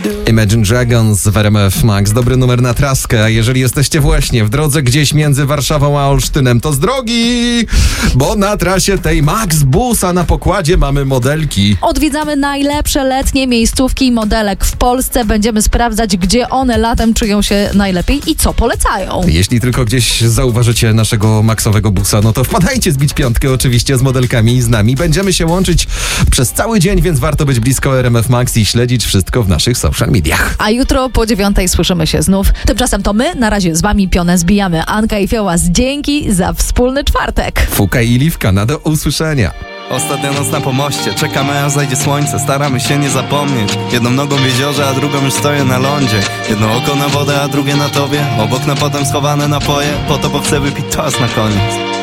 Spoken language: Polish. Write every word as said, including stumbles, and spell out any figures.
Imagine Dragons w R M F Max. Dobry numer na traskę, a jeżeli jesteście właśnie w drodze gdzieś między Warszawą a Olsztynem, to z drogi, bo na trasie tej Max Busa na pokładzie mamy modelki. Odwiedzamy najlepsze letnie miejscówki modelek w Polsce. Będziemy sprawdzać, gdzie one latem czują się najlepiej i co polecają. Jeśli tylko gdzieś zauważycie naszego maksowego busa, no to wpadajcie zbić piątkę oczywiście z modelkami i z nami. Będziemy się łączyć przez cały dzień, więc warto być blisko R M F Max i śledzić wszystko w naszych social mediach. A jutro po dziewiątej słyszymy się znów. Tymczasem to my na razie z wami pionę zbijamy. Anka i Fiołas, dzięki za wspólny czwartek. Fuka i Liwka, na do usłyszenia. Ostatnia noc na pomoście, czekamy aż zajdzie słońce, staramy się nie zapomnieć. Jedną nogą w jeziorze, a drugą już stoję na lądzie. Jedno oko na wodę, a drugie na tobie. Obok na potem schowane napoje, po to bo chcę wypić czas na koniec.